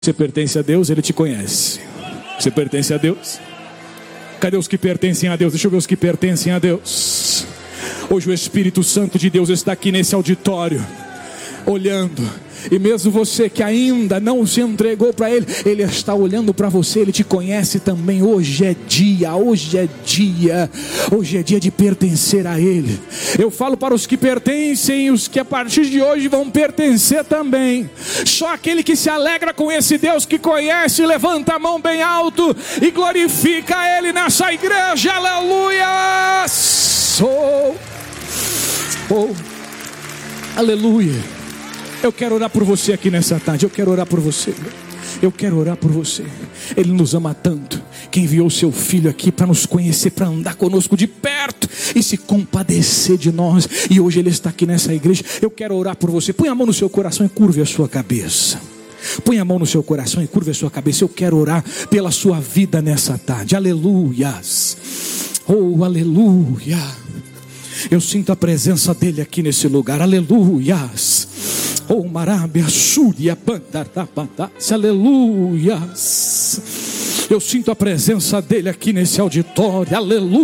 Você pertence a Deus, Ele te conhece. Você pertence a Deus? Cadê os que pertencem a Deus? Deixa eu ver os que pertencem a Deus. Hoje o Espírito Santo de Deus está aqui nesse auditório, olhando. E mesmo você que ainda não se entregou para Ele, Ele está olhando para você, Ele te conhece também. Hoje é dia de pertencer a Ele. Eu falo para os que pertencem, os que a partir de hoje vão pertencer também. Só aquele que se alegra com esse Deus que conhece, levanta a mão bem alto e glorifica Ele nessa igreja. Aleluia! Aleluia! Eu quero orar por você aqui nessa tarde. Eu quero orar por você. Ele nos ama tanto que enviou seu Filho aqui para nos conhecer, para andar conosco de perto e se compadecer de nós. E hoje Ele está aqui nessa igreja. Eu quero orar por você. Põe a mão no seu coração e curve a sua cabeça. Põe a mão no seu coração e curve a sua cabeça. Eu quero orar pela sua vida nessa tarde. Aleluias. Oh, aleluia. Eu sinto a presença dEle aqui nesse lugar. Aleluias. Oh, Marabia, Súria, Pantarapatás, aleluias. Eu sinto a presença dEle aqui nesse auditório,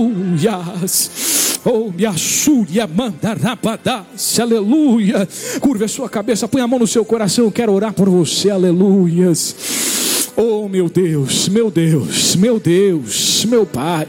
aleluias. Oh, minha Súria, Mandarapatás, aleluia. Curva a sua cabeça, põe a mão no seu coração, eu quero orar por você, aleluias. Oh, meu Deus, meu Deus, meu Deus, meu Pai,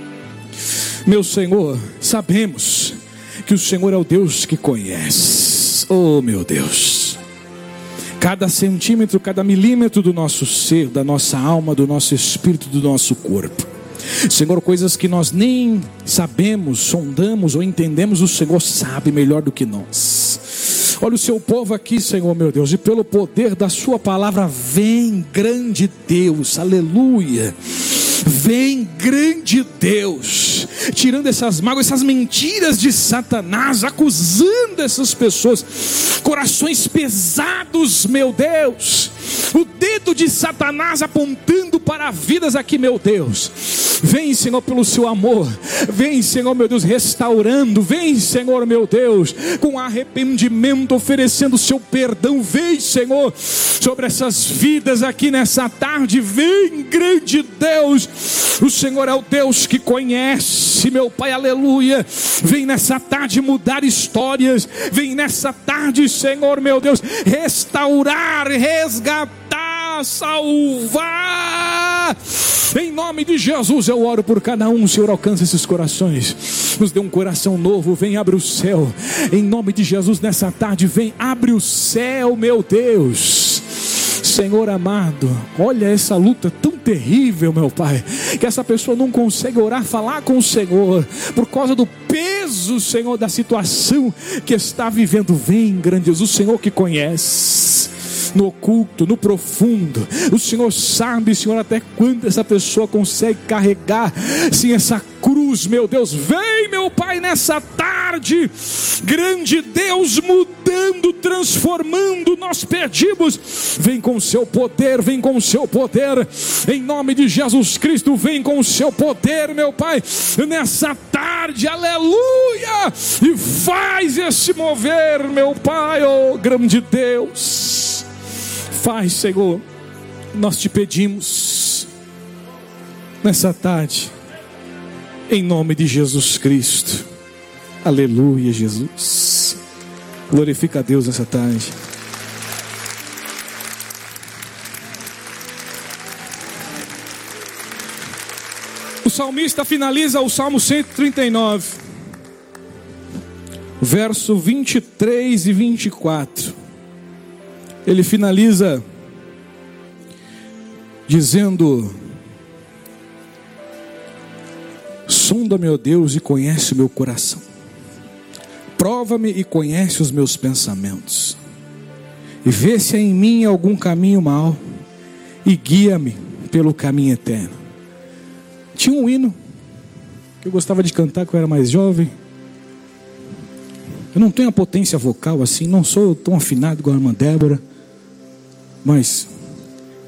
meu Senhor, sabemos que o Senhor é o Deus que conhece. Oh, meu Deus, cada centímetro, cada milímetro do nosso ser, da nossa alma, do nosso espírito, do nosso corpo, Senhor, coisas que nós nem sabemos, sondamos ou entendemos, o Senhor sabe melhor do que nós. Olha o seu povo aqui, Senhor, meu Deus, e pelo poder da sua palavra, vem grande Deus, aleluia. Vem grande Deus, tirando essas mágoas, essas mentiras de Satanás, acusando essas pessoas, corações pesados, meu Deus, o dedo de Satanás apontando para vidas aqui, meu Deus. Vem, Senhor, pelo seu amor, vem, Senhor, meu Deus, restaurando, vem, Senhor, meu Deus, com arrependimento, oferecendo o seu perdão, vem, Senhor, sobre essas vidas aqui nessa tarde, vem, grande Deus. O Senhor é o Deus que conhece, meu Pai, aleluia. Vem nessa tarde mudar histórias, vem nessa tarde, Senhor, meu Deus, restaurar, resgatar, salvar. Em nome de Jesus eu oro por cada um. Senhor, alcança esses corações, nos dê um coração novo, vem, abre o céu. Em nome de Jesus nessa tarde, vem, abre o céu, meu Deus. Senhor amado, olha essa luta tão terrível, meu Pai, que essa pessoa não consegue orar, falar com o Senhor, por causa do peso, Senhor, da situação que está vivendo. Vem, grande Deus, o Senhor que conhece, no oculto, no profundo, o Senhor sabe, Senhor, até quando essa pessoa consegue carregar, sim, essa cruz, meu Deus. Vem, meu Pai, nessa tarde, grande Deus, mudando, transformando, nós pedimos, vem com o seu poder, vem com o seu poder, em nome de Jesus Cristo, vem com o seu poder, meu Pai, nessa tarde, aleluia, e faz esse mover, meu Pai, oh grande Deus. Faz, Senhor, nós te pedimos nessa tarde, em nome de Jesus Cristo, aleluia, Jesus. Glorifica a Deus nessa tarde. O salmista finaliza o Salmo 139, verso 23 e 24. Ele finaliza dizendo: sonda-me, ó Deus, e conhece o meu coração. Prova-me e conhece os meus pensamentos. E vê se há em mim algum caminho mau, e guia-me pelo caminho eterno. Tinha um hino que eu gostava de cantar quando eu era mais jovem. Eu não tenho a potência vocal assim, não sou tão afinado igual a irmã Débora, mas